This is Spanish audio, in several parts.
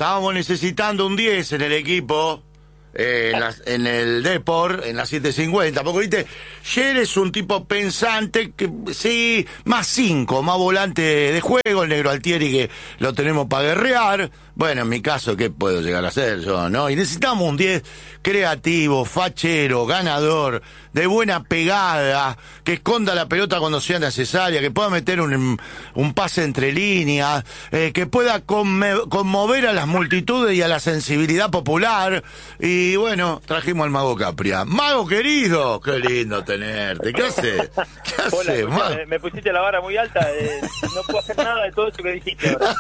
estábamos necesitando un 10 en el equipo, en el Depor, en la 750, porque viste, Yer es un tipo pensante, que sí, más 5, más volante de juego, el negro Altieri que lo tenemos para guerrear. Bueno, en mi caso, ¿qué puedo llegar a hacer yo, no? Y necesitamos un 10 creativo, fachero, ganador, de buena pegada, que esconda la pelota cuando sea necesaria, que pueda meter un pase entre líneas, que pueda conmover a las multitudes y a la sensibilidad popular. Y bueno, trajimos al Mago Capria. Mago querido, qué lindo tenerte. ¿Qué haces? ¿Qué haces, Mago? Me pusiste la vara muy alta, no puedo hacer nada de todo eso que dijiste ahora.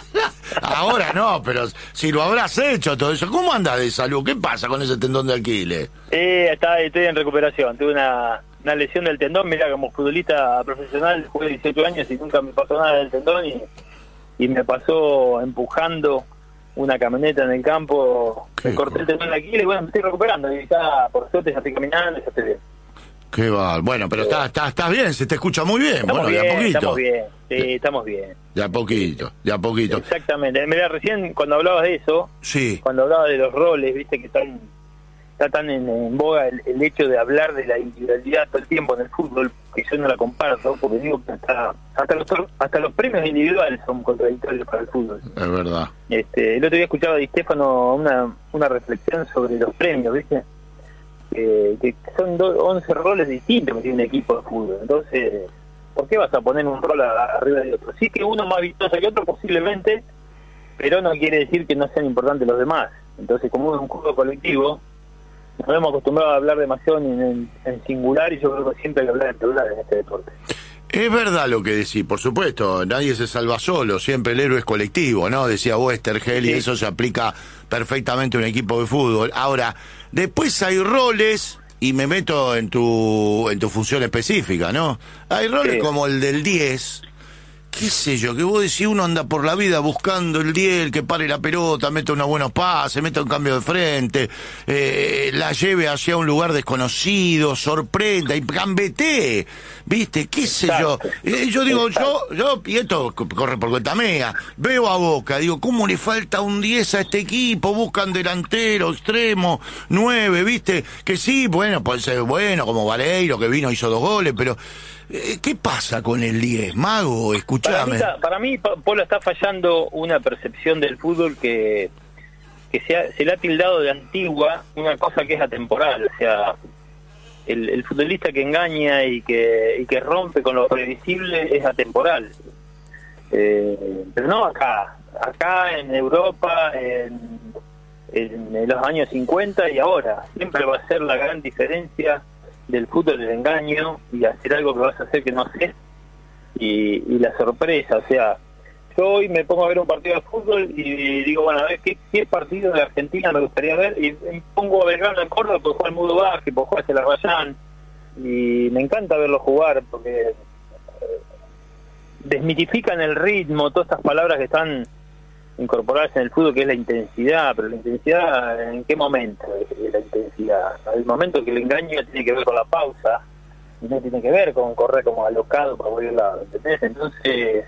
Ahora no, pero si lo habrás hecho todo eso. ¿Cómo andas de salud? ¿Qué pasa con ese tendón de Aquiles? Estoy en recuperación. Tuve una lesión del tendón. Mira, como futbolista profesional jugué 18 años y nunca me pasó nada del tendón, y me pasó empujando una camioneta en el campo. Me corté el tendón de Aquiles y bueno, me estoy recuperando. Y ya, por suerte, ya estoy caminando y ya estoy bien. Qué va. Bueno, pero estás bien, se te escucha muy bien. Estamos bueno, bien, de a poquito. estamos bien. Sí, estamos bien. De a poquito, de a poquito. Exactamente. Mira, recién cuando hablabas de eso, sí, cuando hablabas de los roles, viste que está tan en boga el hecho de hablar de la individualidad todo el tiempo en el fútbol, que yo no la comparto, porque digo que hasta los premios individuales son contradictorios para el fútbol. Es verdad. El otro día escuchaba de Stefano una reflexión sobre los premios, viste, que son 11 roles distintos que tiene un equipo de fútbol. Entonces, ¿por qué vas a poner un rol arriba de otro? Sí que uno más vistoso que otro posiblemente, pero no quiere decir que no sean importantes los demás. Entonces, como es un juego colectivo, nos hemos acostumbrado a hablar demasiado en singular, y yo creo que siempre hay que hablar en plural en este deporte. Es verdad lo que decís, por supuesto, nadie se salva solo, siempre el héroe es colectivo, ¿no? Decía Westergel, y eso se aplica perfectamente a un equipo de fútbol. Ahora, después hay roles, y me meto en tu función específica, ¿no? Hay roles como el del 10, qué sé yo, que vos decís, uno anda por la vida buscando el 10, el que pare la pelota, meta unos buenos pases, meta un cambio de frente, la lleve hacia un lugar desconocido, sorprenda y gambetee, ¿viste? ¿Qué sé yo? Yo digo, yo, y esto corre por cuenta mía, veo a Boca, digo, ¿cómo le falta un 10 a este equipo? Buscan delantero, extremo, 9, ¿viste? Que sí, bueno, puede ser bueno, como Vareiro, que vino, hizo 2 goles, pero ¿qué pasa con el 10, Mago? Escuchame. Para mí, Polo, está fallando una percepción del fútbol que se le ha tildado de antigua, una cosa que es atemporal. O sea, el futbolista que engaña y que rompe con lo previsible es atemporal. Pero no acá en Europa, en los años 50 y ahora. Siempre va a ser la gran diferencia del fútbol, el engaño y hacer algo que vas a hacer que no haces, y la sorpresa. O sea, yo hoy me pongo a ver un partido de fútbol y digo, bueno, a ver qué partido de Argentina me gustaría ver, y me pongo a Belgrano en Córdoba porque juega el Mudo Baje, porque juega Azerbaiyán, y me encanta verlo jugar porque desmitifican el ritmo, todas estas palabras que están incorporadas en el fútbol, que es la intensidad. Pero la intensidad, ¿en qué momento es la intensidad? El momento que el engaño tiene que ver con la pausa, y no tiene que ver con correr como alocado para volver al lado, ¿entendés? Entonces,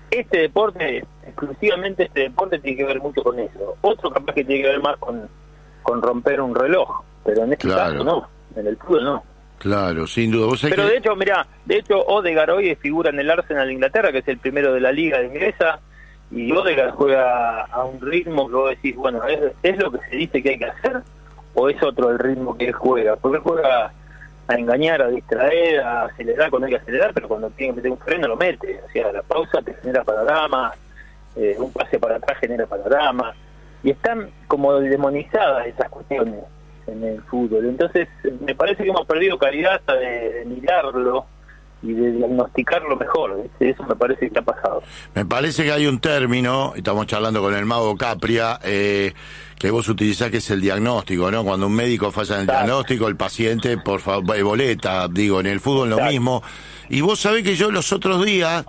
exclusivamente este deporte tiene que ver mucho con eso. Otro capaz que tiene que ver más con romper un reloj, pero en este caso no, en el fútbol no. Claro, sin duda. Pero de hecho, Odegaard hoy figura en el Arsenal de Inglaterra, que es el primero de la liga inglesa, y Odegaard juega a un ritmo que vos decís, bueno, ¿es lo que se dice que hay que hacer? ¿O es otro el ritmo que él juega? Porque él juega a engañar, a distraer, a acelerar cuando hay que acelerar, pero cuando tiene que meter un freno lo mete. O sea, la pausa te genera panorama, un pase para atrás genera panorama, y están como demonizadas esas cuestiones en el fútbol. Entonces, me parece que hemos perdido calidad hasta de mirarlo y de diagnosticarlo mejor. Eso me parece que ha pasado. Me parece que hay un término, estamos charlando con el Mago Capria, que vos utilizás, que es el diagnóstico, ¿no? Cuando un médico falla en el diagnóstico, el paciente, por favor, boleta, digo, en el fútbol lo mismo. Y vos sabés que yo los otros días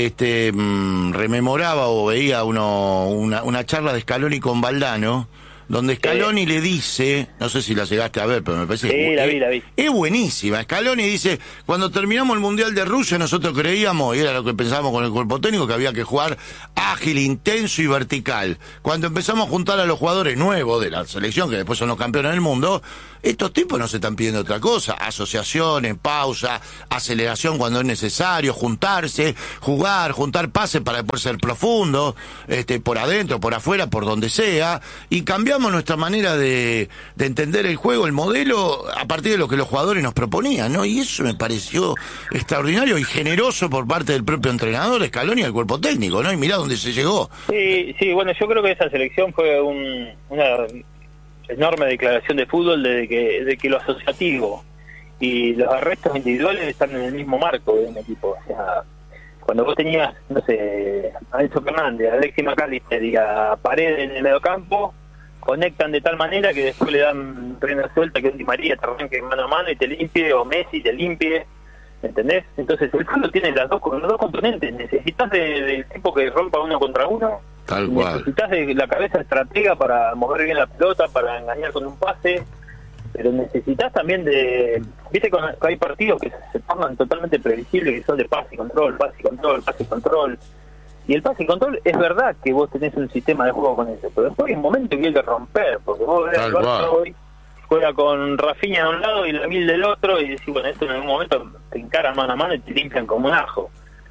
rememoraba o veía una charla de Scaloni con Valdano, donde Scaloni le dice, no sé si la llegaste a ver, pero me parece que la vi. Es buenísima. Scaloni dice, cuando terminamos el Mundial de Rusia, nosotros creíamos, y era lo que pensábamos con el cuerpo técnico, que había que jugar ágil, intenso y vertical. Cuando empezamos a juntar a los jugadores nuevos de la selección, que después son los campeones del mundo, estos tipos no se están pidiendo otra cosa: asociaciones, pausa, aceleración cuando es necesario, juntarse, jugar, juntar pases para poder ser profundo, por adentro, por afuera, por donde sea, y cambiamos nuestra manera de entender el juego, el modelo, a partir de lo que los jugadores nos proponían, ¿no? Y eso me pareció extraordinario y generoso por parte del propio entrenador, Scaloni, y del cuerpo técnico, ¿no? Y mirá dónde se llegó. Sí, bueno, yo creo que esa selección fue una enorme declaración de fútbol de que lo asociativo y los arrestos individuales están en el mismo marco de un equipo. O sea, cuando vos tenías, no sé, a Enzo Fernández, a Alexis McAllister y a Paredes en el mediocampo, conectan de tal manera que después le dan rienda suelta que un Di María te arranque mano a mano y te limpie, o Messi te limpie, ¿entendés? Entonces el fútbol tiene los dos componentes. Necesitas del tipo que rompa uno contra uno. Tal cual. Necesitas de la cabeza estratega para mover bien la pelota, para engañar con un pase, pero necesitas también de... Viste que hay partidos que se tornan totalmente previsibles, que son de pase y control, pase y control, pase y control. Y el pase y control, es verdad que vos tenés un sistema de juego con eso, pero después hay un momento que hay que romper, porque vos ves al Barça hoy, juega con Rafinha de un lado y Lamil del otro, y decís, bueno, esto en algún momento te encaran mano a mano y te limpian como un ajo.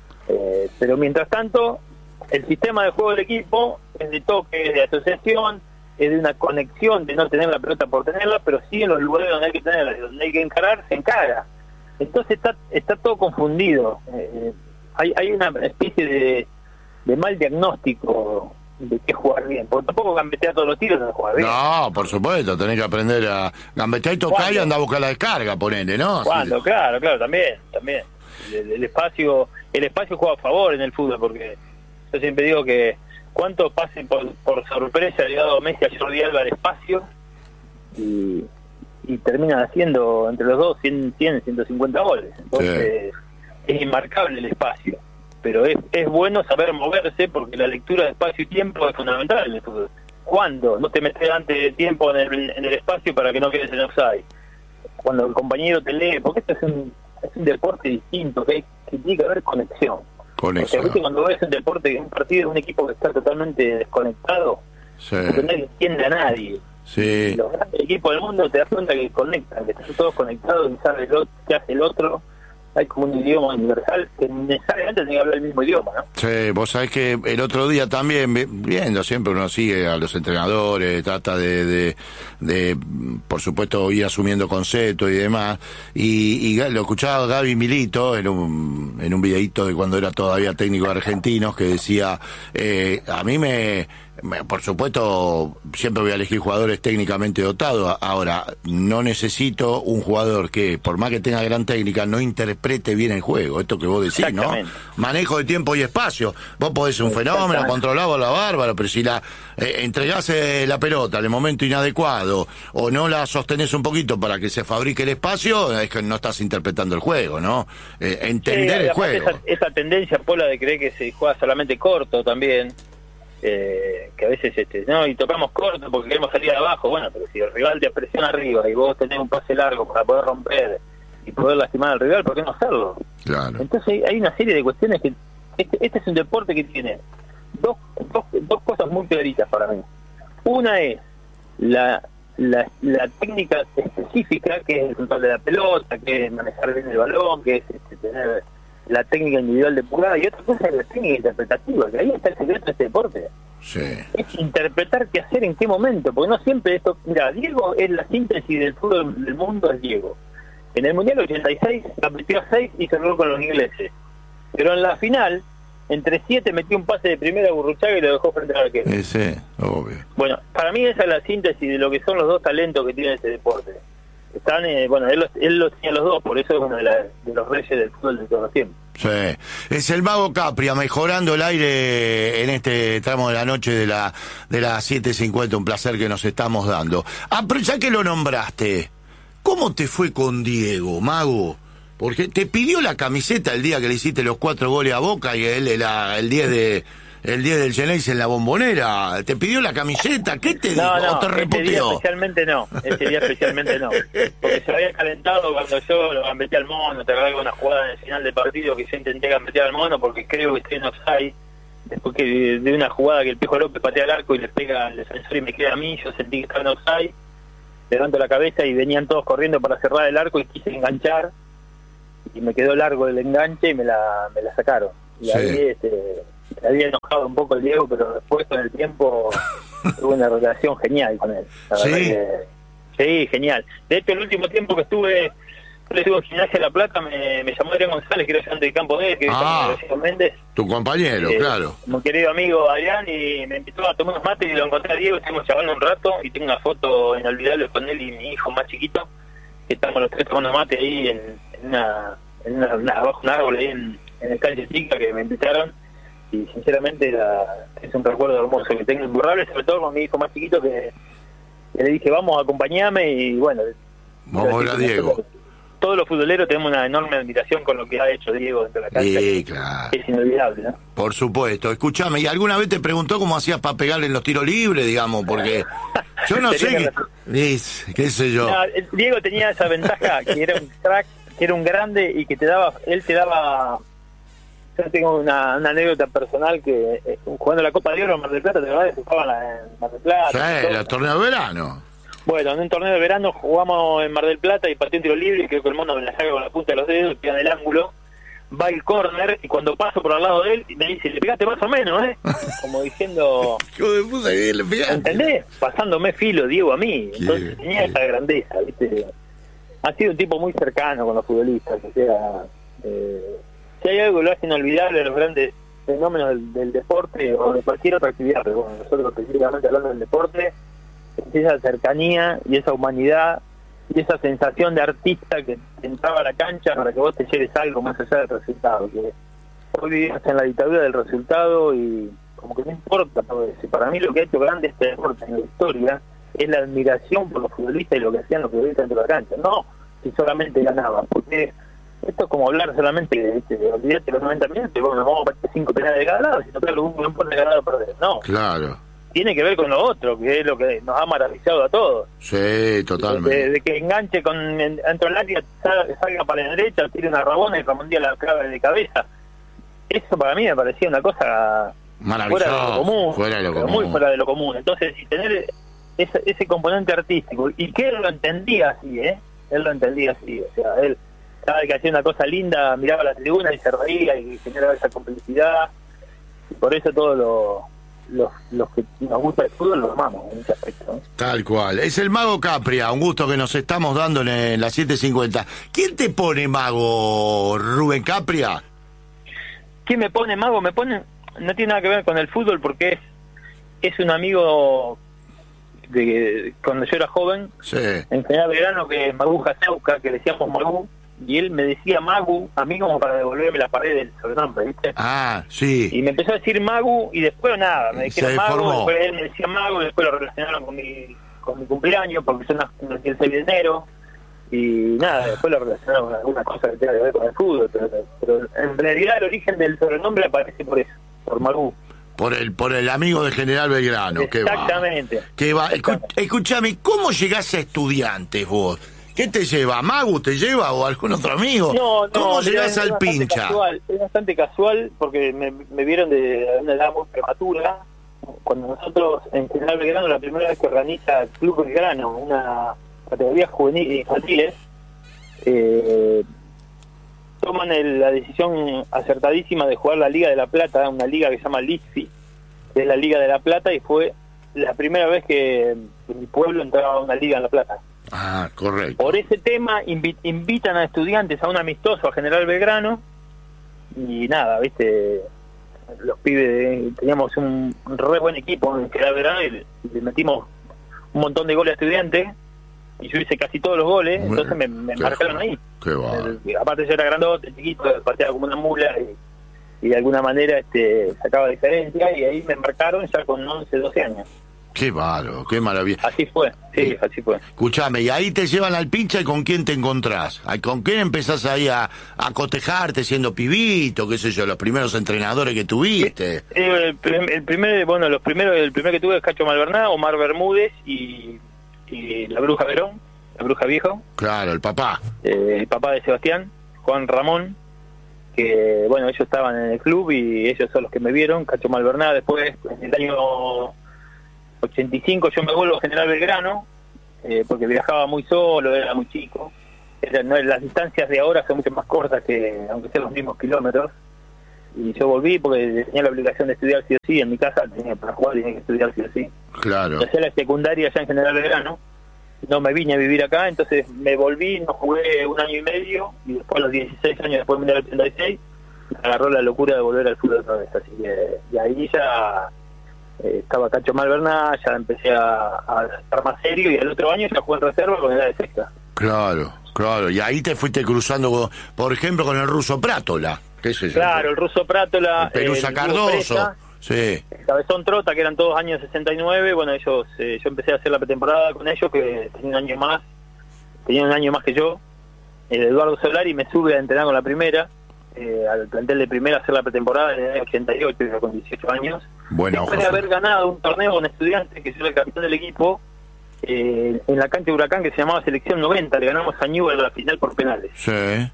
Pero mientras tanto, el sistema de juego del equipo es de toque, es de asociación, es de una conexión, de no tener la pelota por tenerla, pero sí en los lugares donde hay que tenerla, donde hay que encarar, se encara. Entonces está todo confundido. Hay una especie de mal diagnóstico de qué jugar bien, porque tampoco gambetear todos los tiros no jugar bien. No, por supuesto, tenés que aprender a gambetear y tocar y andar a buscar la descarga, ponele, ¿no? ¿Cuándo? Sí. Claro, también. El espacio juega a favor en el fútbol, porque yo siempre digo que cuántos pases por sorpresa ha llegado Messi a Jordi Alba al espacio y terminan haciendo entre los dos 100, 150 goles. Entonces es inmarcable el espacio, pero es bueno saber moverse, porque la lectura de espacio y tiempo es fundamental en el fútbol. ¿Cuándo? No te metes antes de tiempo en el espacio para que no quedes en offside. Cuando el compañero te lee, porque esto es un deporte distinto, que tiene que haber conexión. O sea, ¿viste? Cuando ves un deporte, un partido de un equipo que está totalmente desconectado, porque nadie entiende a nadie. Sí. Los grandes equipos del mundo te das cuenta que conectan, que están todos conectados y saben qué hace el otro. Hay como un idioma universal que necesariamente tiene que hablar el mismo idioma, ¿no? Sí, vos sabés que el otro día también, viendo, siempre uno sigue a los entrenadores, trata de por supuesto, ir asumiendo conceptos y demás, y lo escuchaba Gaby Milito en un videíto de cuando era todavía técnico de Argentinos, que decía, a mí por supuesto, siempre voy a elegir jugadores técnicamente dotados. Ahora, no necesito un jugador que, por más que tenga gran técnica, no interprete bien el juego. Esto que vos decís, ¿no? Manejo de tiempo y espacio. Vos podés ser un fenómeno, controlado a la bárbara, pero si entregás la pelota en el momento inadecuado o no la sostenés un poquito para que se fabrique el espacio, es que no estás interpretando el juego, ¿no? Entender el juego. Esa tendencia, Pola, de creer que se juega solamente corto también. Que a veces no, y tocamos corto porque queremos salir de abajo. Bueno, pero si el rival te presiona arriba y vos tenés un pase largo para poder romper y poder lastimar al rival, ¿por qué no hacerlo? Claro. Entonces hay una serie de cuestiones que este es un deporte que tiene dos cosas muy claritas para mí. Una es la técnica específica, que es el control de la pelota, que es manejar bien el balón, que es tener la técnica individual de jugada, y otra cosa es la técnica interpretativa, que ahí está el secreto de este deporte. Sí. Es interpretar qué hacer en qué momento, porque no siempre esto... Mira, Diego es la síntesis del fútbol del mundo, es Diego. En el Mundial 86 la metió a 6 y cerró con los ingleses. Pero en la final, entre 7 metió un pase de primera a Burruchaga y lo dejó frente al arquero. Sí, obvio. Bueno, para mí esa es la síntesis de lo que son los dos talentos que tiene este deporte. Están, bueno, él los tenía los dos, por eso es uno de los reyes del fútbol de todos los tiempos. Sí, es el Mago Capria mejorando el aire en este tramo de la noche de las 7:50, un placer que nos estamos dando. Pero ya que lo nombraste, ¿cómo te fue con Diego, Mago? Porque te pidió la camiseta el día que le hiciste los 4 goles a Boca y él el 10 el 10 del Geneise en la Bombonera? ¿Te pidió la camiseta? ¿Qué te dijo? ¿O te reputeó? Ese día especialmente no. Porque se había calentado cuando yo lo gambeteé al mono. Te agarré una jugada en el final del partido que yo intenté gambetear al mono porque creo que estoy en offside. Después que de una jugada que el Piojo López patea al arco y le pega al defensor y me queda a mí, yo sentí que estaba en offside. Levanto la cabeza y venían todos corriendo para cerrar el arco y quise enganchar. Y me quedó largo el enganche y me la sacaron. Y sí. Ahí me había enojado un poco el Diego, pero después con el tiempo tuve una relación genial con él. ¿Sí? Sí, genial. De hecho, el último tiempo que estuve en Gimnasia de La Plata, me llamó Adrián González, que era ayudante de campo de él, que es Méndez. Tu compañero, claro. Mi querido amigo Adrián, y me invitó a tomar unos mates y lo encontré a Diego, estuvimos charlando un rato y tengo una foto inolvidable con él y mi hijo más chiquito, que estamos los tres tomando mate ahí bajo un árbol ahí en el calle Chica que me invitaron, y sinceramente es un recuerdo hermoso que tengo, imborrable, sobre todo con mi hijo más chiquito que le dije vamos a acompañarme, y bueno, vamos a Diego. Todos los futboleros tenemos una enorme admiración con lo que ha hecho Diego dentro de la cancha. Sí, claro. Es inolvidable, ¿no? Por supuesto. Escuchame, ¿y alguna vez te preguntó cómo hacías para pegarle en los tiros libres, digamos? Porque yo no sé qué sé yo. No, Diego tenía esa ventaja, que era un crack, que era un grande y que él te daba... Yo tengo una anécdota personal que jugando la Copa de Oro en Mar del Plata, ¿te acordás? Jugaban en Mar del Plata. Sí, el torneo de verano. Bueno, en un torneo de verano jugamos en Mar del Plata y partí un tiro libre y creo que el mono me la saca con la punta de los dedos, pega en el ángulo, va el córner y cuando paso por al lado de él me dice, le pegaste más o menos, como diciendo... Hijo de puta, que le pegaste. ¿Entendés? Pasándome filo Diego a mí. Entonces tenía esa grandeza, ¿viste? Ha sido un tipo muy cercano con los futbolistas, o sea... si hay algo que lo hace inolvidable, los grandes fenómenos del deporte o de cualquier otra actividad, pero bueno, nosotros específicamente hablando del deporte, esa cercanía y esa humanidad y esa sensación de artista que entraba a la cancha para que vos te lleves algo más allá del resultado, que hoy vivimos en la dictadura del resultado y como que no importa todo eso. Para mí lo que ha hecho grande este deporte en la historia es la admiración por los futbolistas y lo que hacían los futbolistas dentro de la cancha, no si solamente ganaban, porque esto es como hablar solamente de olvidarte los 90 minutos y bueno, vamos a meter 5 penales de cada lado, sino que no importa ganar o perder, no. Claro. Tiene que ver con lo otro, que es lo que nos ha maravillado a todos. Sí, totalmente. De que enganche dentro del área, salga para la derecha, tire una rabona y Ramón Díaz la clave de cabeza. Eso para mí me parecía una cosa maravillosa, fuera de lo común, fuera de lo común. Muy fuera de lo común. Entonces, si tener ese componente artístico, y que él lo entendía así, él lo entendía así, o sea, él cada vez que hacía una cosa linda miraba la tribuna y se reía y generaba esa complicidad, y por eso todos los que nos gusta el fútbol lo amamos en ese aspecto, ¿no? Tal cual. Es el Mago Capria, un gusto que nos estamos dando en las 7:50. ¿Quién te pone Mago, Rubén Capria? ¿Quién me pone Mago? No tiene nada que ver con el fútbol porque es un amigo de cuando yo era joven, sí. En General Belgrano, que es Magu Jasauca, que le decíamos Magu, y él me decía Magu a mí como para devolverme la pared del sobrenombre, ¿viste? Ah, sí. Y me empezó a decir Magu y después nada, me dijeron Magu, después él me decía Magu, y después lo relacionaron con mi cumpleaños porque yo nací el 6 de enero y nada, después lo relacionaron con alguna cosa que tenga que ver con el fútbol, pero en realidad el origen del sobrenombre aparece por eso, por Magu. Por el amigo de General Belgrano. Exactamente. Que va. Escúchame, ¿cómo llegás a Estudiantes vos? ¿Qué te lleva? ¿Magu te lleva o algún otro amigo? No, ¿Cómo llegás al Pincha? Es bastante casual porque me vieron de una edad muy prematura. Cuando nosotros en General Belgrano, la primera vez que organiza el Club Belgrano, una categoría juvenil infantiles, toman la decisión acertadísima de jugar la Liga de la Plata, una liga que se llama LISFI, que es la Liga de la Plata, y fue la primera vez que mi pueblo entraba a una Liga en la Plata. Ah, correcto. Por ese tema invitan a Estudiantes a un amistoso a General Belgrano y nada, viste, los pibes teníamos un re buen equipo en General Belgrano y le metimos un montón de goles a Estudiantes y yo hice casi todos los goles, entonces me marcaron ahí. Qué va. Aparte yo era grandote, chiquito, pateaba como una mula y de alguna manera sacaba diferencia y ahí me marcaron ya con 11, 12 años. Qué bárbaro, qué maravilla. Así fue, sí, así fue. Escuchame, y ahí te llevan al Pincha, ¿y con quién te encontrás? ¿Con quién empezás ahí a cotejarte siendo pibito, qué sé yo, los primeros entrenadores que tuviste? El primer que tuve es Cacho Malverná, Omar Bermúdez y la Bruja Verón, la Bruja Viejo. Claro, el papá. El papá de Sebastián, Juan Ramón, que bueno, ellos estaban en el club y ellos son los que me vieron. Cacho Malverná. Después, en el año 85 yo me vuelvo a General Belgrano, porque viajaba muy solo, era muy chico. Las distancias de ahora son mucho más cortas, que aunque sean los mismos kilómetros. Y yo volví porque tenía la obligación de estudiar sí o sí. En mi casa para jugar tenía que estudiar sí o sí. Claro. Hacía la secundaria allá en General Belgrano. No me vine a vivir acá, entonces me volví, no jugué 1 año y medio, y después a los 16 años, después de 1986, me agarró la locura de volver al fútbol otra vez. Así que y ahí ya estaba Cacho Malverná, ya empecé a estar más serio, y el otro año ya jugué en reserva con edad de sexta. Claro, claro, y ahí te fuiste cruzando, por ejemplo, con el ruso Prátola, qué sé yo. Claro, el ruso Prátola, el Pelusa Cardoso, sí. El Cabezón Trota, que eran todos años 69, bueno, ellos, yo empecé a hacer la pretemporada con ellos, que tenían un año más que yo. Eduardo Solari me sube a entrenar con la primera, al plantel de primera, a hacer la pretemporada en el año 88, yo con 18 años. Bueno, después de haber ganado un torneo con Estudiantes, que yo era el capitán del equipo, en la cancha de Huracán, que se llamaba Selección 90, le ganamos a Newell en la final por penales. Sí.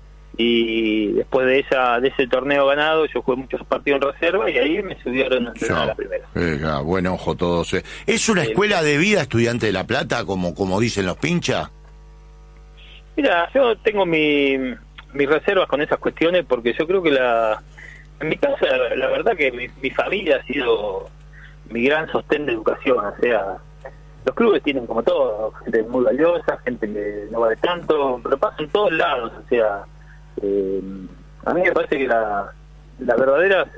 Y después de ese torneo ganado, yo jugué muchos partidos en reserva, y ahí me subieron a entrenar a la primera. Buen ojo todos. ¿Es una escuela de vida Estudiante de La Plata, como dicen los pinchas? Mira, yo tengo mis reservas con esas cuestiones, porque yo creo que en mi casa, la verdad que mi familia ha sido mi gran sostén de educación. O sea, los clubes tienen como todo, gente muy valiosa, gente que no vale tanto, pero pasa en todos lados. O sea, a mí me parece que los verdaderos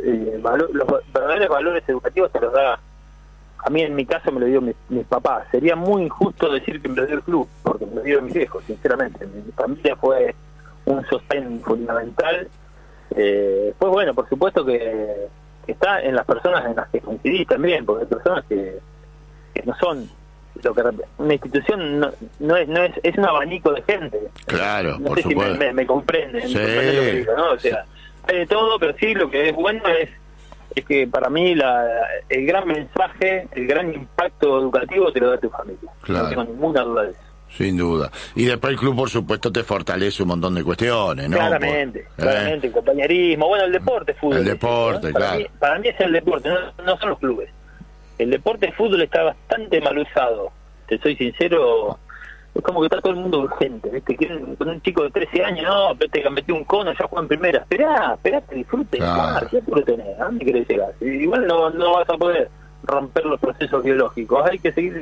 valores educativos se los da. A mí en mi caso me lo dio mis papás. Sería muy injusto decir que me lo dio el club, porque me lo dio mis viejos, sinceramente. Mi familia fue un sostén fundamental. Pues bueno, por supuesto que está en las personas en las que coincidí también, porque hay personas que no son lo que una institución no es un abanico de gente. Claro, no por sé supuesto. Si me comprenden, Sí. me comprenden lo que digo, ¿no? O sea, hay de todo, pero sí, lo que es bueno es que para mí el gran mensaje, el gran impacto educativo te lo da tu familia. Claro. No tengo ninguna duda de eso. Sin duda. Y después el club, por supuesto, te fortalece un montón de cuestiones, ¿no? Claramente, el compañerismo, bueno, el deporte, fútbol. El deporte, ¿no? claro. Para mí es el deporte, no son los clubes. El deporte fútbol está bastante mal usado, te soy sincero. Es como que está todo el mundo urgente, ¿viste? Quieren con un chico de 13 años, no, te metió un cono, ya juega en primera. Esperá que disfrute, Claro. ¿qué apuro tenés? ¿A dónde querés llegar? Igual no vas a poder romper los procesos biológicos, hay que seguir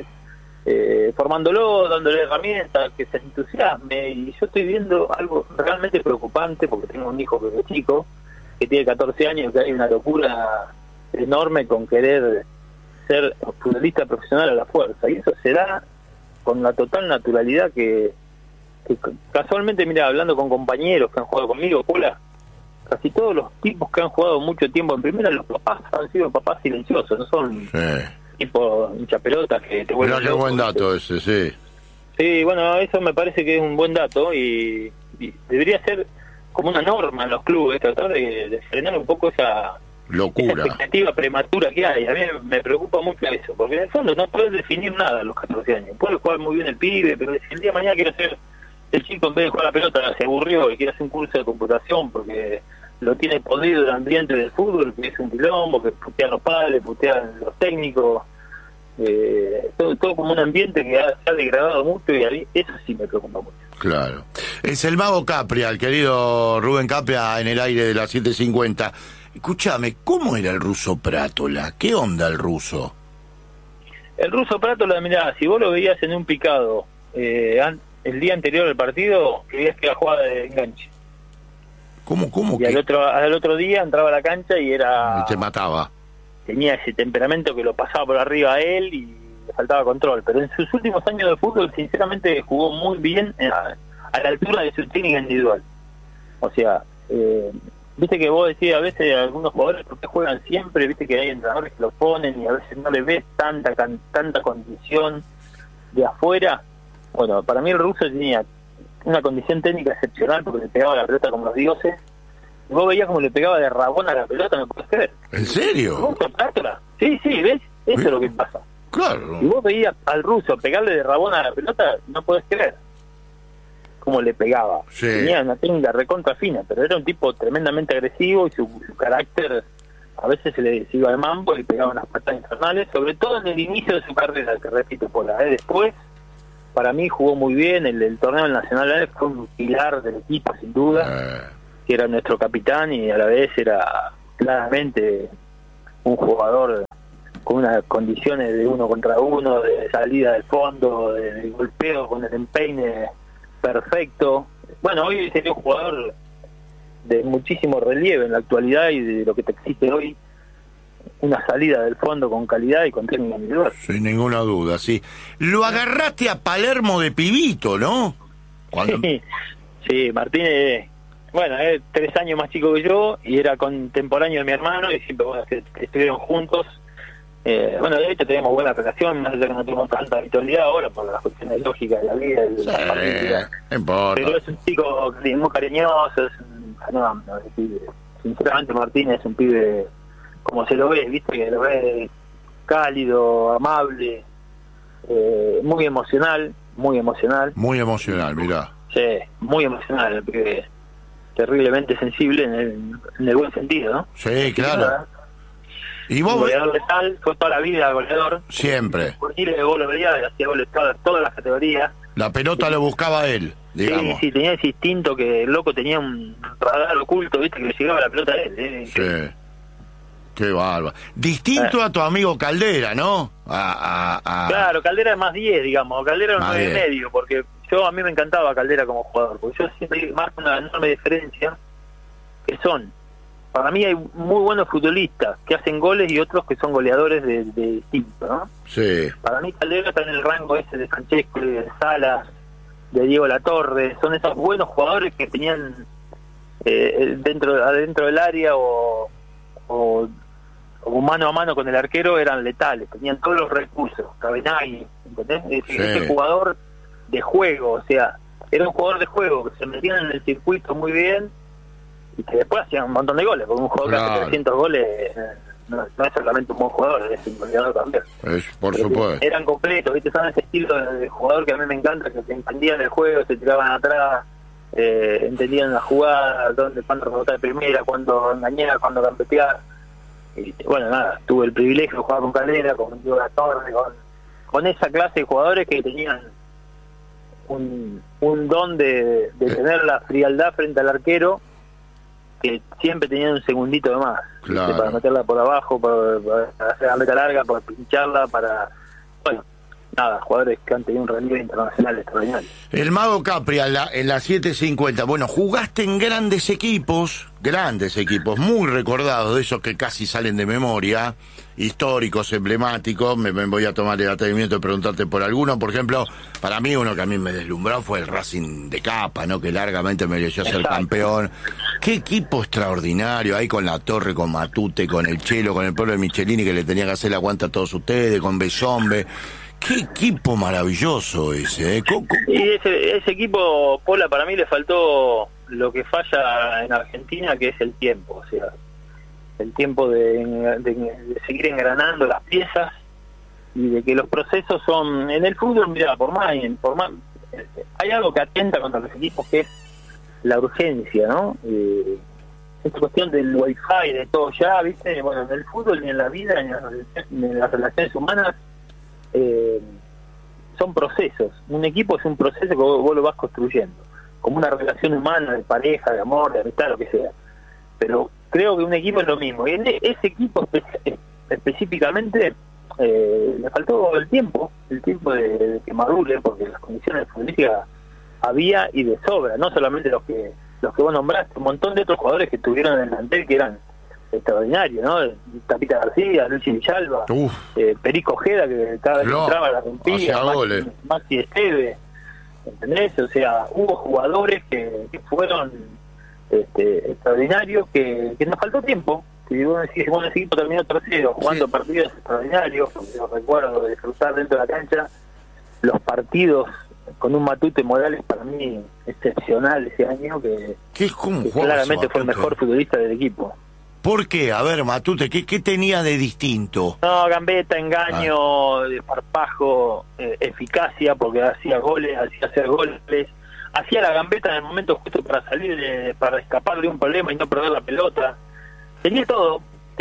formándolo, dándole herramientas, que se entusiasme. Y yo estoy viendo algo realmente preocupante, porque tengo un hijo que es chico, que tiene 14 años, que hay una locura enorme con querer ser futbolista profesional a la fuerza, y eso se da con la total naturalidad que casualmente, mira, hablando con compañeros que han jugado conmigo, Pula, casi todos los tipos que han jugado mucho tiempo en primera, los papás han sido papás silenciosos, no son tipo hinchapelotas que te vuelven Mirá qué buen dato ese, sí. Sí, bueno, eso me parece que es un buen dato, y debería ser como una norma en los clubes, tratar de frenar un poco esa locura, esa expectativa prematura que hay. A mí me preocupa mucho eso, porque en el fondo no puedes definir nada a los 14 años. Puedes jugar muy bien el pibe, pero si el día de mañana quiere ser el chico, en vez de jugar a la pelota, se aburrió y quiere hacer un curso de computación porque lo tiene podrido el ambiente del fútbol, que es un quilombo, que putean los padres, putean los técnicos, todo como un ambiente que se ha degradado mucho, y a mí eso sí me preocupa mucho. Claro. Es el mago Capria, el querido Rubén Capria, en el aire de las 7:50. Escúchame, ¿cómo era el ruso Prátola? ¿Qué onda el ruso? El ruso Prátola, mirá, si vos lo veías en un picado el día anterior del partido, creías que era jugada de enganche. ¿Cómo y al otro día entraba a la cancha y era... Y te mataba. Tenía ese temperamento que lo pasaba por arriba a él y le faltaba control. Pero en sus últimos años de fútbol, sinceramente, jugó muy bien a la altura de su técnica individual. O sea, viste que vos decís a veces algunos jugadores porque juegan siempre, viste que hay entrenadores que lo ponen y a veces no le ves tanta condición de afuera. Bueno, para mí el ruso tenía una condición técnica excepcional porque le pegaba la pelota como los dioses. Y vos veías como le pegaba de rabón a la pelota, no podés creer. ¿En serio? Sí, ¿ves? Eso es lo que pasa. Claro. Y vos veías al ruso pegarle de rabón a la pelota, no podés creer cómo le pegaba. Sí. Tenía una técnica recontra fina, pero era un tipo tremendamente agresivo y su carácter a veces se iba de mambo y pegaba unas patadas infernales, sobre todo en el inicio de su carrera, que repito, después, para mí jugó muy bien, el torneo del Nacional fue un pilar del equipo, sin duda, que era nuestro capitán y a la vez era claramente un jugador con unas condiciones de 1 contra 1, de salida del fondo, de golpeo con el empeine perfecto. Bueno, hoy sería un jugador de muchísimo relieve en la actualidad y de lo que te existe hoy, una salida del fondo con calidad y con técnica individual. Sin ninguna duda, sí. Lo agarraste a Palermo de pibito, ¿no? Cuando... Sí, Martínez, bueno, es 3 años más chico que yo y era contemporáneo de mi hermano y siempre, bueno, que estuvieron juntos. Bueno, de hecho teníamos buena relación, más allá que no tenemos tanta habitualidad ahora por las cuestiones lógicas de la vida y de la familia. No importa. Pero es un chico muy cariñoso, sinceramente Martínez es un pibe como se lo ve, viste, que lo ve cálido, amable, muy emocional. Muy emocional, mirá. Sí, muy emocional, el pibe, terriblemente sensible en el buen sentido, ¿no? Sí, claro. Y vos, goleador letal, fue toda la vida goleador. Siempre. Por Chile vos lo veías, hacía goles todas las categorías. La pelota lo buscaba él, digamos. Sí, tenía ese instinto que el loco tenía un radar oculto, viste, que le llegaba la pelota a él. Sí. Qué bárbaro. Distinto a tu amigo Caldera, ¿no? Claro, Caldera es más 10, digamos. Caldera es un 9,5, porque a mí me encantaba Caldera como jugador, porque yo siempre marco una enorme diferencia, que son, para mí hay muy buenos futbolistas que hacen goles y otros que son goleadores de distinto, ¿no? Sí. Para mí Caldera está en el rango ese de Francesco, de Salas, de Diego Latorre, son esos buenos jugadores que tenían adentro del área o mano a mano con el arquero, eran letales, tenían todos los recursos. Cabenagui, ¿entendés? Ese jugador de juego, o sea, era un jugador de juego que se metían en el circuito muy bien y que después hacían un montón de goles, porque un jugador que hace 300 goles no es solamente un buen jugador, es un goleador también. Por supuesto. Eran completos, ¿viste? Son ese estilo de jugador que a mí me encanta, que se entendían el juego, se tiraban atrás, entendían la jugada, cuándo rebotar de primera, cuándo engañar, cuándo gambetear. Y bueno, nada, tuve el privilegio de jugar con Caldera, con Diego Latorre, con esa clase de jugadores que tenían un don de tener la frialdad frente al arquero, que siempre tenían un segundito de más, claro, para meterla por abajo, para hacer la meta larga, para pincharla, bueno, nada, jugadores que han tenido un relieve internacional extraordinario. El Mago Capri en la 750, bueno, jugaste en grandes equipos, muy recordados, de esos que casi salen de memoria, históricos, emblemáticos. Me voy a tomar el atrevimiento de preguntarte por alguno. Por ejemplo, para mí uno que a mí me deslumbró fue el Racing de Capa, ¿no? Que largamente mereció ser campeón. Qué equipo extraordinario, ahí con La Torre, con Matute, con el Chelo, con el pueblo de Michelini, que le tenía que hacer la aguanta a todos ustedes, con Besombe. Qué equipo maravilloso ese, ¿eh? Y ese equipo, Pola, para mí le faltó lo que falla en Argentina, que es el tiempo, o sea, el tiempo de seguir engranando las piezas y de que los procesos son en el fútbol. Mira, por más hay algo que atenta contra los equipos, que es la urgencia, ¿no? Esta cuestión del wifi, de todo ya, ¿viste? Bueno, en el fútbol, ni en la vida, ni en las relaciones humanas, son procesos. Un equipo es un proceso que vos lo vas construyendo, como una relación humana, de pareja, de amor, de amistad, lo que sea. Pero creo que un equipo es lo mismo. Y en ese equipo específicamente le faltó el tiempo de que madure, porque las condiciones futbolísticas había y de sobra, no solamente los que vos nombraste, un montón de otros jugadores que tuvieron en el plantel que eran extraordinarios, ¿no? Tapita García, Luchi Villalba, Perico Ojeda, que cada vez que entraba la rompía, Maxi Esteve, ¿entendés? O sea, hubo jugadores que fueron extraordinario que nos faltó tiempo. Si vos decís que el equipo terminó tercero jugando partidos extraordinarios, yo recuerdo de disfrutar dentro de la cancha los partidos con un Matute Morales para mí excepcional ese año, que claramente fue el mejor futbolista del equipo. ¿Por qué? A ver, Matute, ¿qué tenía de distinto? No, gambeta, engaño, desparpajo, eficacia, porque hacía goles, hacía hacer goles, hacía la gambeta en el momento justo para salir, para escapar de un problema y no perder la pelota. Tenía todo,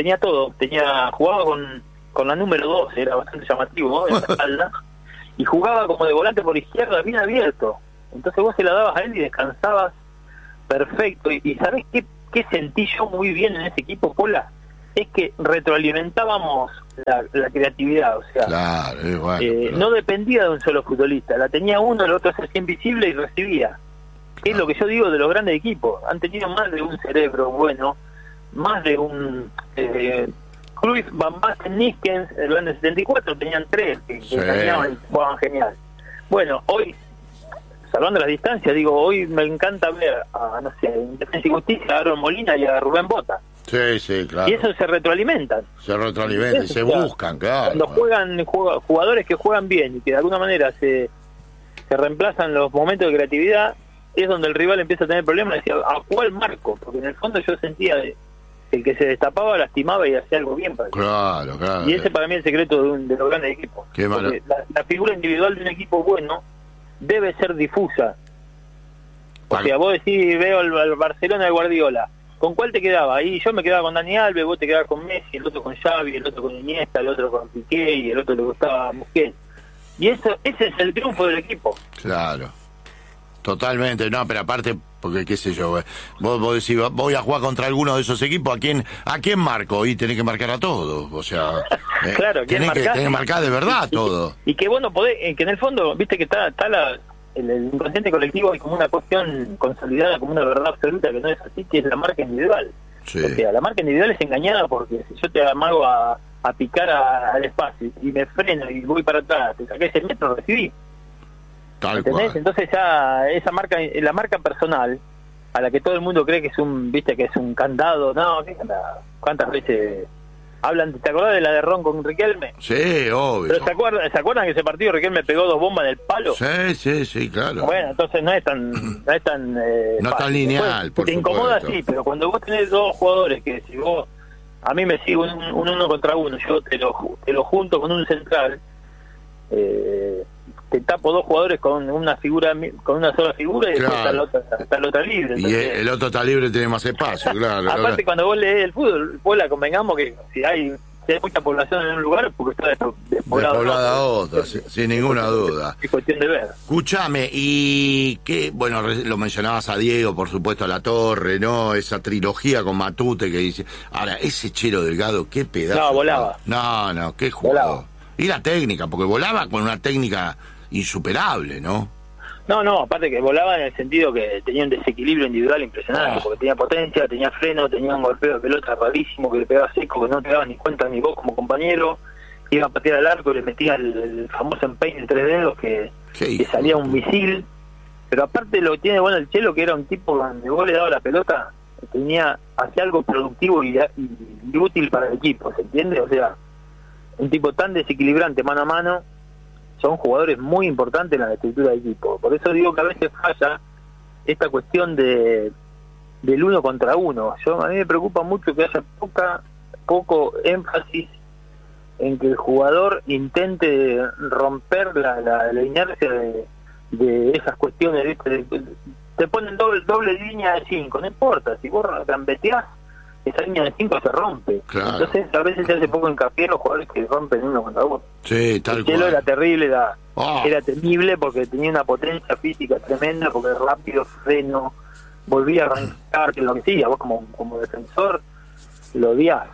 jugaba con la número 2, era bastante llamativo, ¿no? En la espalda, y jugaba como de volante por izquierda, bien abierto. Entonces vos se la dabas a él y descansabas perfecto. Y ¿sabés qué sentí yo muy bien en ese equipo, Pola? Es que retroalimentábamos la creatividad, o sea, claro, pero no dependía de un solo futbolista, la tenía uno, el otro se hacía invisible y recibía. Es lo que yo digo de los grandes equipos, han tenido más de un cerebro bueno, más de un Cruyff, Van Basten, Niskens, el año 74 tenían 3 que engañaban y jugaban genial. Bueno, hoy, salvando las distancias, digo, hoy me encanta ver a, no sé, en Defensa y Justicia, a Aaron Molina y a Rubén Bota. Sí, claro. Y eso se retroalimentan. Y se buscan, claro. Cuando juegan jugadores que juegan bien y que de alguna manera se reemplazan los momentos de creatividad, es donde el rival empieza a tener problemas. Decía, ¿a cuál marco? Porque en el fondo yo sentía el que se destapaba, lastimaba y hacía algo bien para Claro. Y ese para mí es el secreto de los grandes equipos. Qué malo. La figura individual de un equipo bueno debe ser difusa. O sea, vos decís, veo al Barcelona de Guardiola, ¿con cuál te quedaba? Y yo me quedaba con Dani Alves, vos te quedabas con Messi, el otro con Xavi, el otro con Iniesta, el otro con Piqué y el otro le gustaba Busquets. Y ese es el triunfo del equipo. Claro. Totalmente, no, pero aparte, porque qué sé yo, vos decís, voy a jugar contra alguno de esos equipos, ¿a quién marco? Y tenés que marcar a todos, o sea, claro, tenés que marcar de verdad todo. Y que vos no podés, que en el fondo, viste que está el inconsciente colectivo hay como una cuestión consolidada, como una verdad absoluta que no es así, que es la marca individual. Sí. O sea, la marca individual es engañada porque si yo te amago a picar al espacio y me freno y voy para atrás, te saqué ese metro, recibí. ¿Entendés? Cual. Entonces ya esa marca, la marca personal, a la que todo el mundo cree que es un candado, no, ¿qué candado? ¿Cuántas veces hablan? ¿Te acordás de la de Ron con Riquelme? Sí, obvio. ¿Pero se acuerdan que ese partido Riquelme pegó 2 bombas en el palo? Sí, claro. Bueno, entonces no es tan no es tan lineal. Después, te incomoda, sí, pero cuando vos tenés 2 jugadores que si vos, a mí me sigue un 1 contra 1, yo te lo junto con un central, te tapo 2 jugadores con una sola figura y claro. Después está la otra libre. Entonces, y el otro está libre, tiene más espacio, claro. Aparte, cuando vos lees el fútbol, vos la convengamos que si hay mucha población en un lugar, porque está despoblada otra, sin ninguna duda. Es cuestión de ver. Escuchame, y que, bueno, lo mencionabas a Diego, por supuesto, a La Torre, ¿no? Esa trilogía con Matute que dice. Ahora, ese Chelo Delgado, qué pedazo. No, volaba. No, qué jugador. Y la técnica, porque volaba con una técnica insuperable, ¿no? No, aparte que volaba en el sentido que tenía un desequilibrio individual impresionante, porque tenía potencia, tenía freno, tenía un golpeo de pelota rarísimo que le pegaba seco, que no te dabas ni cuenta ni vos como compañero, iba a patear al arco y le metía el famoso empeine de 3 dedos que salía un misil. Pero aparte lo que tiene bueno el Chelo, que era un tipo donde vos le dabas la pelota, hacía algo productivo y útil para el equipo, ¿se entiende? O sea, un tipo tan desequilibrante mano a mano, son jugadores muy importantes en la estructura del equipo. Por eso digo que a veces falla esta cuestión del 1 contra 1. A mí me preocupa mucho que haya poco énfasis en que el jugador intente romper la inercia de esas cuestiones. Te ponen doble línea de 5, no importa, si vos gambeteás, esa línea de 5 se rompe. Claro. Entonces a veces se hace poco hincapié en los jugadores que rompen 1 contra 1. Sí, tal cual. Chelo era terrible, era temible porque tenía una potencia física tremenda, porque rápido, freno, volvía a arrancar, que lo que sí, vos como defensor lo odiás.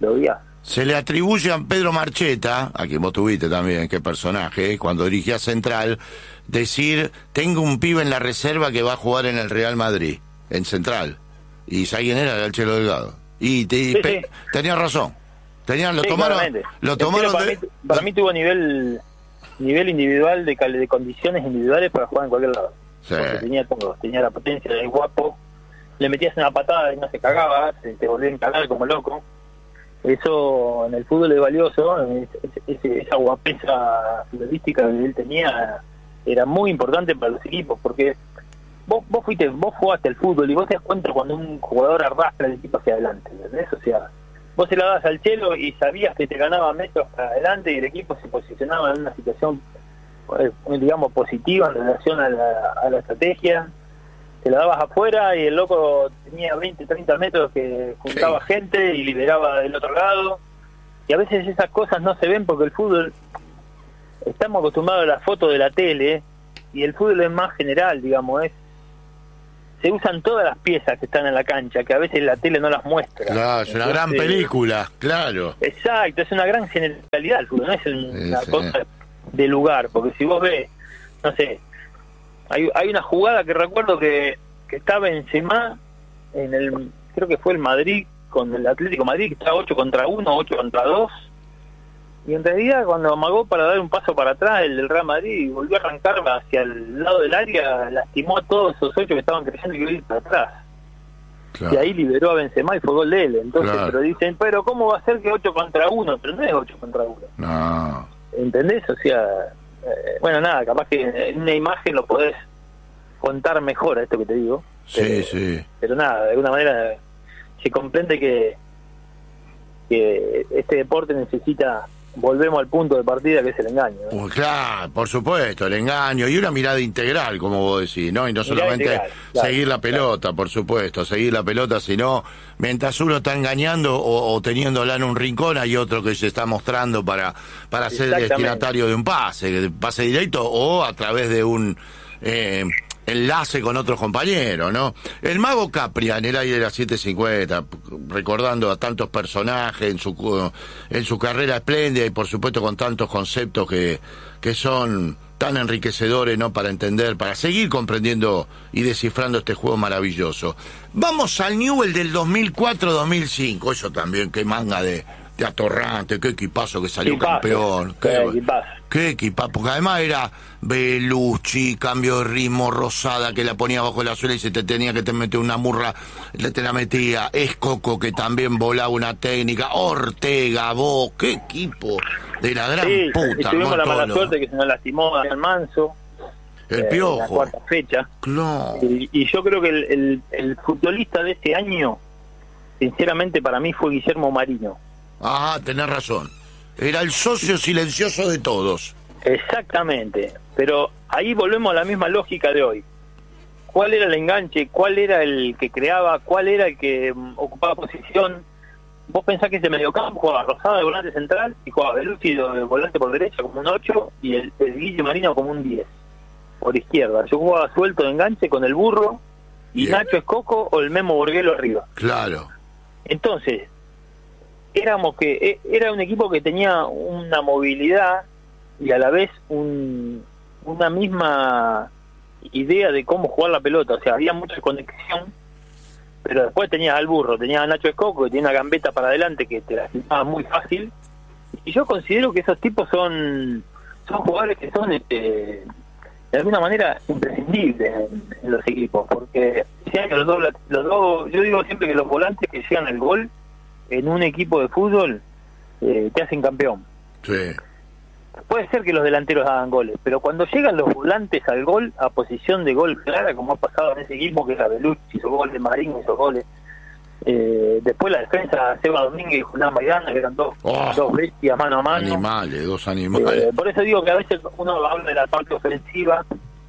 Se le atribuye a Pedro Marcheta, a quien vos tuviste también, qué personaje, cuando dirigía Central, decir, tengo un pibe en la reserva que va a jugar en el Real Madrid, en Central. ¿Y sabés quién era? El Chelo Delgado. Y tenía razón. Lo tomaron para mí tuvo nivel individual de condiciones individuales para jugar en cualquier lado. Sí. Porque tenía la potencia del guapo, le metías una patada y no se cagaba, te volvía a encarar como loco. Eso en el fútbol es valioso, esa guapesa futbolística que él tenía era muy importante para los equipos, porque vos jugaste el fútbol y vos te das cuenta cuando un jugador arrastra el equipo hacia adelante, ¿entendés? O sea, vos se la dabas al Chelo y sabías que te ganaba metros para adelante y el equipo se posicionaba en una situación, digamos, positiva en relación a la estrategia. Te la dabas afuera y el loco tenía 20, 30 metros que juntaba gente y liberaba del otro lado. Y a veces esas cosas no se ven porque el fútbol, estamos acostumbrados a la foto de la tele y el fútbol es más general, digamos, se usan todas las piezas que están en la cancha, que a veces la tele no las muestra. Claro, es una gran película, claro. Exacto, es una gran generalidad el fútbol, no es una cosa de lugar, porque si vos ves, no sé, hay una jugada que recuerdo que estaba Benzema creo que fue el Madrid con el Atlético Madrid, que estaba 8 contra 1, 8 contra 2, y en realidad cuando amagó para dar un paso para atrás el del Real Madrid y volvió a arrancar hacia el lado del área, lastimó a todos esos 8 que estaban creyendo que iba a ir para atrás. Claro. Y ahí liberó a Benzema y fue gol de él. Entonces, claro. Pero dicen, pero ¿cómo va a ser que 8 contra 1? Pero no es 8 contra 1. No. ¿Entendés? O sea, bueno, nada, capaz que en una imagen lo podés contar mejor a esto que te digo. Sí, sí. Pero nada, de alguna manera se comprende que este deporte necesita, volvemos al punto de partida que es el engaño, ¿no? Pues claro, por supuesto, el engaño y una mirada integral, como vos decís, ¿no? Y no solamente integral, seguir la pelota, claro. Por supuesto, seguir la pelota, sino mientras uno está engañando o teniéndola en un rincón, hay otro que se está mostrando para ser destinatario de un pase directo o a través de un enlace con otros compañeros, ¿no? El Mago Capria en el aire de las 7:50, recordando a tantos personajes en su carrera espléndida y por supuesto con tantos conceptos que son tan enriquecedores, ¿no? Para entender, para seguir comprendiendo y descifrando este juego maravilloso. Vamos al Newell's del 2004-2005, eso también, qué manga de atorrante, qué equipazo que salió campeón. Qué equipazo, porque además era Belucci, cambio de ritmo, Rosada que la ponía bajo la suela y se te tenía que meter una murra, te la metía, Escoco que también volaba una técnica, Ortega, vos, qué equipo de la gran puta. Tuvimos la mala suerte que se nos lastimó a Manso. El Piojo. En la cuarta fecha. Claro. Y yo creo que el futbolista de este año, sinceramente para mí fue Guillermo Marino. Ah, tenés razón. Era el socio silencioso de todos. Exactamente. Pero ahí volvemos a la misma lógica de hoy. ¿Cuál era el enganche? ¿Cuál era el que creaba? ¿Cuál era el que ocupaba posición? Vos pensás que ese mediocampo jugaba Rosada de volante central y jugaba Belucci de volante por derecha como un 8 y el Guille Marino como un 10 por izquierda. Yo jugaba suelto de enganche con el Burro y bien. Nacho Escoco o el Memo Borguelo arriba. Claro. Entonces, era un equipo que tenía una movilidad y a la vez una misma idea de cómo jugar la pelota, o sea, había mucha conexión, pero después tenías al Burro, tenías a Nacho Escoco, que tenía una gambeta para adelante que te la filmaba muy fácil, y yo considero que esos tipos son jugadores que son de alguna manera imprescindibles en los equipos, porque los dos, yo digo siempre que los volantes que llegan al gol en un equipo de fútbol te hacen campeón. Sí. Puede ser que los delanteros hagan goles, pero cuando llegan los volantes al gol, a posición de gol clara, como ha pasado en ese equipo que era Belucci, hizo goles, Marín hizo goles, después la defensa, Seba Domínguez y Julián Maidana, que eran dos bestias mano a mano. Dos animales. Por eso digo que a veces uno habla de la parte ofensiva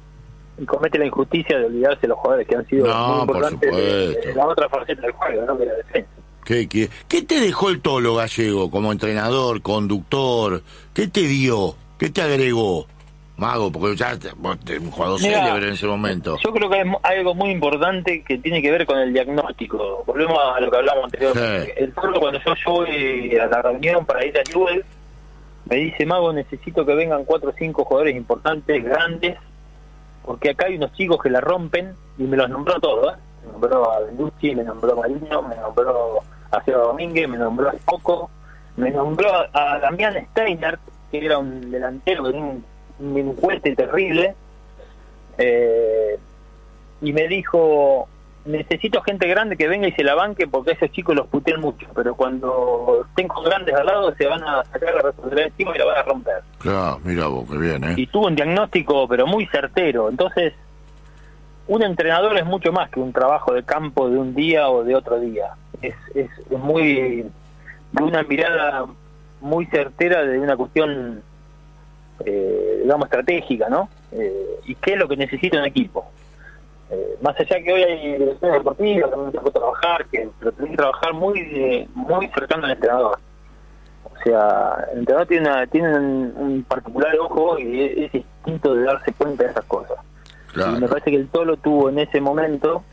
y comete la injusticia de olvidarse de los jugadores que han sido muy importantes de la otra faceta del juego, ¿no? Que la defensa. ¿Qué te dejó el Tolo Gallego como entrenador, conductor? ¿Qué te dio? ¿Qué te agregó, Mago? Porque ya un jugador célebre en ese momento. Yo creo que hay algo muy importante que tiene que ver con el diagnóstico. Volvemos a lo que hablamos anteriormente. Sí. El Tolo, cuando yo voy a la reunión para ir a Newell's, me dice, Mago, necesito que vengan 4 o 5 jugadores importantes, grandes, porque acá hay unos chicos que la rompen, y me los nombró todos, Me nombró a Belucci, me nombró a Marino, me nombró a Seba Domínguez, me nombró a Escoco, me nombró a Damián Steiner, que era un delantero que tenía un fuerte terrible, y me dijo, necesito gente grande que venga y se la banque porque a esos chicos los putean mucho, pero cuando estén con grandes al lado se van a sacar la responsabilidad encima y la van a romper. Claro, mira vos, qué bien, Y tuvo un diagnóstico pero muy certero. Entonces, un entrenador es mucho más que un trabajo de campo de un día o de otro día. Es muy, de una mirada muy certera de una cuestión, digamos, estratégica, ¿no? Y qué es lo que necesita un equipo. Más allá que hoy hay direcciones deportivas, que no tengo que trabajar, pero tengo que trabajar muy cercano al entrenador. O sea, el entrenador tiene un particular ojo y es instinto de darse cuenta de esas cosas. Claro. Y me parece que el Tolo tuvo en ese momento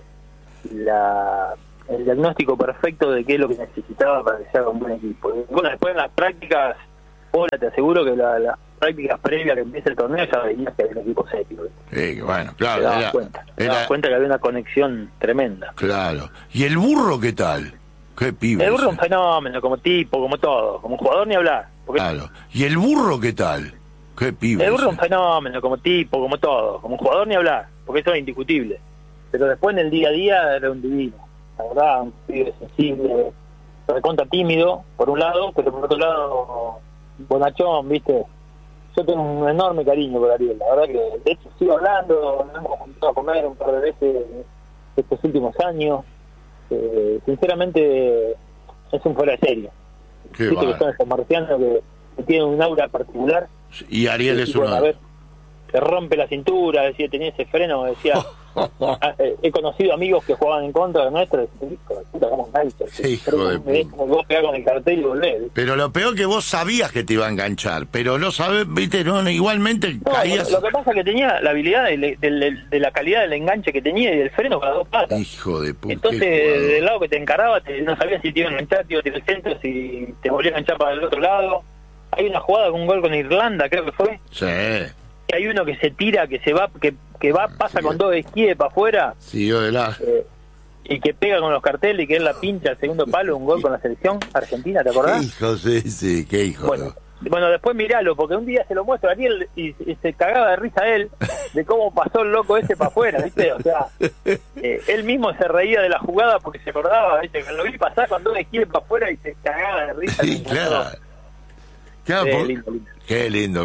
el diagnóstico perfecto de qué es lo que necesitaba para que se haga un buen equipo. Y bueno, después en las prácticas, hola, te aseguro que las prácticas previas a que empiece el torneo ya veías que había un equipo serio. Sí, bueno, claro. Te dabas cuenta que había una conexión tremenda. Claro. ¿Y el burro qué tal? Qué pibe. El burro es un fenómeno, como tipo, como todo, como jugador ni hablar. Claro. ¿Y el burro qué tal? Qué pibe. El burro es un fenómeno, como tipo, como todo, como jugador ni hablar, porque eso es indiscutible. Pero después en el día a día era un divino. La verdad, un pibe sensible, recontra tímido, por un lado, pero por otro lado, bonachón, ¿viste? Yo tengo un enorme cariño por Ariel, la verdad que de hecho sigo hablando, nos hemos juntado a comer un par de veces estos últimos años. Sinceramente es un fuera de serie. Qué que son esos marcianos que tienen un aura particular. Y Ariel es uno. A ver, te rompe la cintura, decía, tenía ese freno, decía. He conocido amigos que jugaban en contra de nuestro, vos pegás con el cartel y volvés. Pero lo peor que vos sabías que te iba a enganchar, pero no sabés, viste, no, igualmente caías. Lo que pasa es que tenía la habilidad de la calidad del enganche que tenía y del freno con las dos patas. Hijo de puta. Entonces, del lado que te encaraba, no sabías si te iba a enganchar, te iba a tirar el centro, si te volvía a enganchar para el otro lado. Hay una jugada con un gol con Irlanda, creo que fue. Sí. Hay uno que se tira, que se va, pasa con dos esquíes para afuera. Siguió de la. Y que pega con los carteles y que él la pincha al segundo palo, un gol con la selección argentina, ¿te acordás? Qué hijo, sí, qué hijo. Bueno, después miralo, porque un día se lo muestro a Ariel y se cagaba de risa él de cómo pasó el loco ese para afuera, ¿viste? O sea, él mismo se reía de la jugada porque se acordaba, ¿viste? Que lo vi pasar con dos esquíes para afuera y se cagaba de risa. Sí, claro. Lindo. Qué lindo.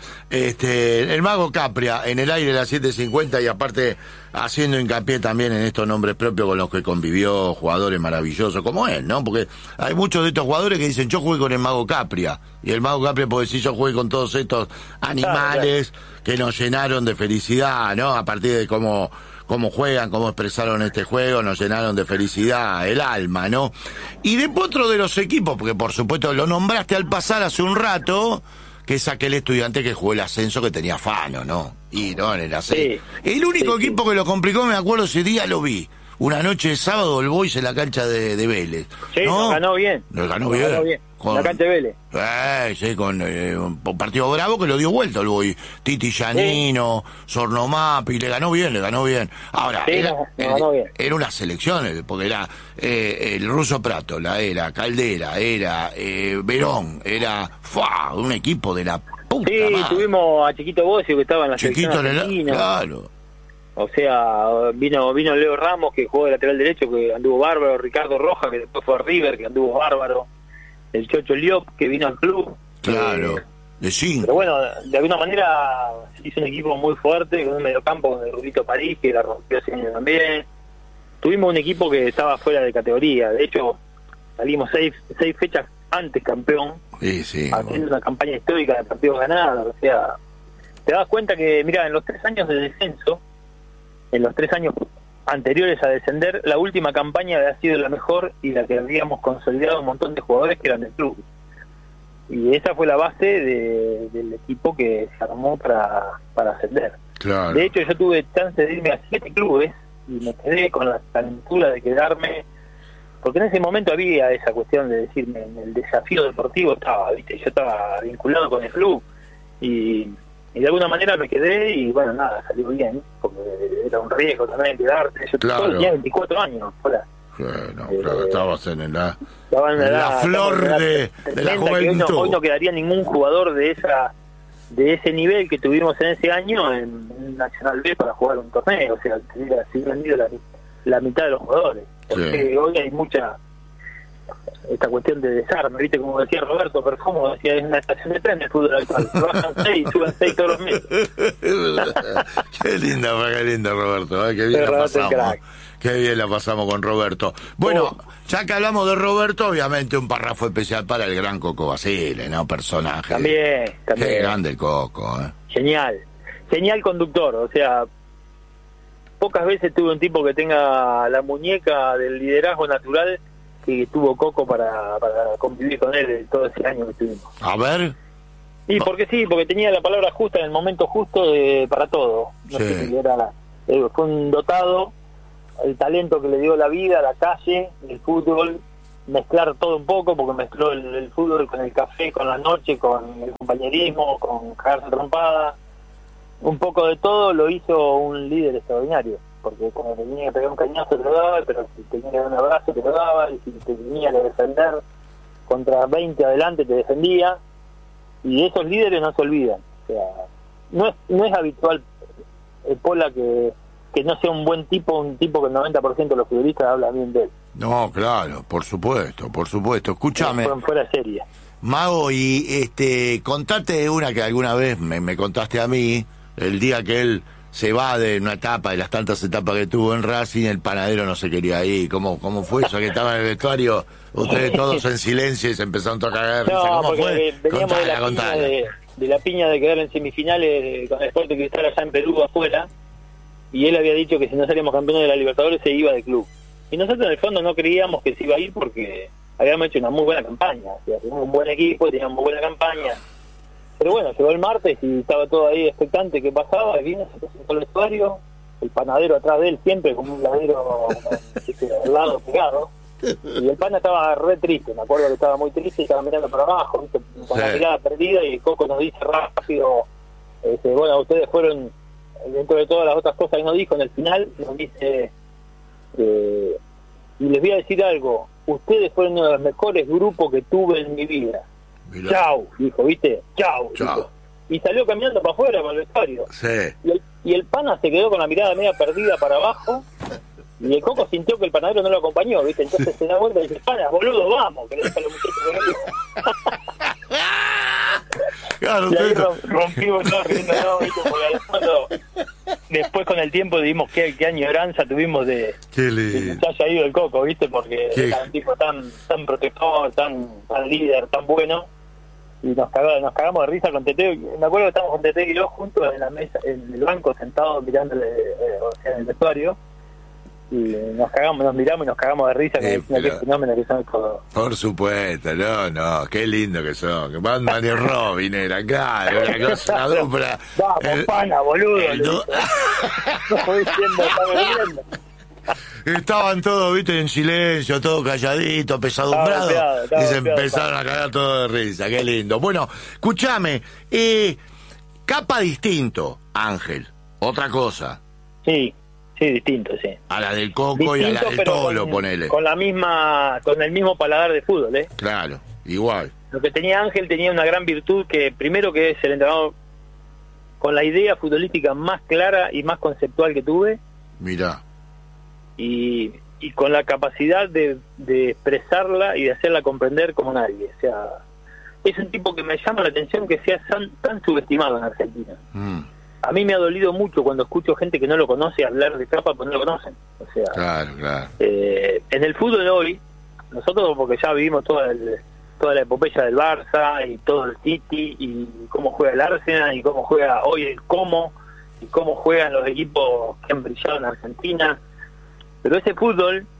El Mago Capria en el aire de las 7:50 y aparte haciendo hincapié también en estos nombres propios con los que convivió, jugadores maravillosos como él, ¿no? Porque hay muchos de estos jugadores que dicen yo jugué con el Mago Capria y el Mago Capria puede decir yo jugué con todos estos animales que nos llenaron de felicidad, ¿no? A partir de cómo juegan, cómo expresaron este juego, nos llenaron de felicidad, el alma, ¿no? Y después otro de los equipos, porque por supuesto lo nombraste al pasar hace un rato, que es aquel estudiante que jugó el ascenso que tenía Fano, ¿no? Y no, en el ascenso. Sí, el único equipo que lo complicó, me acuerdo, ese día lo vi. Una noche de sábado, el Boys en la cancha de Vélez. Sí, ¿no? nos ganó bien. Nos ganó bien. Con la cancha de Vélez. Sí, con un partido bravo que lo dio vuelta el Boy. Titi Llanino, Sornomapi, le ganó bien. Ahora, sí, era una selección, porque era el Ruso Prato, era Caldera, era Verón, era un equipo de la puta madre. Tuvimos a Chiquito Bocio que estaba en la selección argentina. Claro. O sea, vino Leo Ramos, que jugó de lateral derecho, que anduvo bárbaro, Ricardo Roja, que después fue a River, que anduvo bárbaro, el Chocho Liop, que vino al club. Claro, de 5. Pero bueno, de alguna manera hizo un equipo muy fuerte, con un mediocampo con el Rubito París, que la rompió ese año también. Tuvimos un equipo que estaba fuera de categoría, de hecho, salimos seis fechas antes campeón, haciendo una campaña histórica de partidos ganados. O sea, te das cuenta que, mira, en los 3 años de descenso, en los 3 años anteriores a descender, la última campaña había sido la mejor y la que habíamos consolidado un montón de jugadores que eran del club. Y esa fue la base del equipo que se armó para ascender. Claro. De hecho, yo tuve chance de irme a 7 clubes y me quedé con la calentura de quedarme, porque en ese momento había esa cuestión de decirme, en el desafío deportivo estaba, ¿viste? Yo estaba vinculado con el club y de alguna manera me quedé y bueno, nada, salió bien, porque era un riesgo también quedarte. Yo tenía 24 años, hola. Claro, estabas en la flor de la juventud. Hoy no quedaría ningún jugador de ese nivel que tuvimos en ese año en Nacional B para jugar un torneo, o sea, si hubiera vendido la mitad de los jugadores. Porque hoy hay mucha esta cuestión de desarme, ¿viste? Como decía Roberto Perfumo, decía, es una estación de tren el fútbol actual. Bajan 6 y suben 6 todos los meses. Qué lindo Roberto, qué bien la pasamos. Qué bien la pasamos con Roberto. Bueno, ya que hablamos de Roberto, obviamente un párrafo especial para el gran Coco Basile, ¿no? Personaje. También. Qué grande el Coco, Genial conductor, o sea, pocas veces tuve un tipo que tenga la muñeca del liderazgo natural que tuvo Coco para convivir con él todo ese año que estuvimos. A ver. Y porque tenía la palabra justa en el momento justo para todo. No sé si fue un dotado, el talento que le dio la vida, la calle, el fútbol, mezclar todo un poco, porque mezcló el fútbol con el café, con la noche, con el compañerismo, con cagarse trompada. Un poco de todo lo hizo un líder extraordinario, porque cuando tenía que pegar un cañazo te lo daba, pero si tenía que dar un abrazo te lo daba, y si te tenía que defender contra 20 adelante te defendía, y esos líderes no se olvidan. O sea, no es habitual, Pola, que no sea un buen tipo, un tipo que el 90% de los futbolistas hablan bien de él. No, claro, por supuesto. Escúchame. Fuera seria. Mago, y contate una que alguna vez me contaste a mí, el día que él se va de una etapa, de las tantas etapas que tuvo en Racing, el panadero no se quería ir. ¿Cómo fue eso? Que estaba en el vestuario, ustedes todos en silencio y se empezaron a cagar de risa. ¿Cómo fue? Veníamos de la piña de quedar en semifinales con el Sporting Cristal allá en Perú afuera, y él había dicho que si no salíamos campeones de la Libertadores se iba del club. Y nosotros en el fondo no creíamos que se iba a ir porque habíamos hecho una muy buena campaña, o sea, teníamos un buen equipo, teníamos muy buena campaña. Pero bueno, llegó el martes y estaba todo ahí expectante qué pasaba, y vino, se presentó el vestuario, el panadero atrás de él siempre como un ladero al lado pegado, y el pana estaba re triste, me acuerdo que estaba muy triste y estaba mirando para abajo, ¿viste? Con la mirada perdida, y Coco nos dice rápido, bueno, ustedes fueron, dentro de todas las otras cosas que nos dijo, en el final nos dice, y les voy a decir algo, ustedes fueron uno de los mejores grupos que tuve en mi vida. Mirá. Chau, dijo, ¿viste? Chau. Dijo. Y salió caminando para afuera, para el vestuario. Sí. Y el pana se quedó con la mirada media perdida para abajo, y el Coco sintió que el panadero no lo acompañó, ¿viste? Entonces se da vuelta y dice, pana, boludo, vamos, que le deja a los muchachos. Claro, y ahí rompimos todo riendo, ¿no? ¿Viste? Porque al fondo, después con el tiempo dimos qué añoranza tuvimos de que se haya ido el Coco, ¿viste? Porque era un tipo tan protector, tan líder, tan bueno, y nos cagamos de risa con Tete. Me acuerdo que estábamos con Tete y yo juntos en la mesa, en el banco, sentados mirándole, o sea, en el vestuario, y nos miramos y nos cagamos de risa con qué fenómeno que son todos. Por supuesto, no, qué lindo que son, que Batman y Robin era, claro, una cosa, una dupla. Vamos, pana, boludo. Estaban todos, viste, en silencio, todos calladitos, pesadumbrados, y se empezaron a cagar todos de risa, qué lindo. Bueno, escúchame, capa distinto, Ángel, otra cosa. Sí, distinto, sí. A la del Coco distinto, y a la del Tolo, ponele. Con el mismo paladar de fútbol, ¿eh? Claro, igual. Lo que tenía Ángel tenía una gran virtud, que primero que es el entrenador con la idea futbolística más clara y más conceptual que tuve. Mirá. Y con la capacidad de expresarla y de hacerla comprender como nadie. O sea, es un tipo que me llama la atención que sea tan subestimado en Argentina. A mí me ha dolido mucho cuando escucho gente que no lo conoce hablar de Capa porque no lo conocen. O sea, claro. En el fútbol de hoy, nosotros, porque ya vivimos toda la epopeya del Barça y todo el City y cómo juega el Arsenal y cómo juega hoy el Como y cómo juegan los equipos que han brillado en Argentina. Pero ese fútbol